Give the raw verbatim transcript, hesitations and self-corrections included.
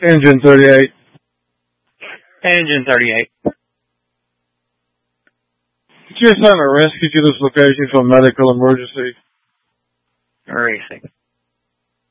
Engine thirty-eight. Engine thirty-eight. Could you assign a rescue to this location for medical emergency? Racing.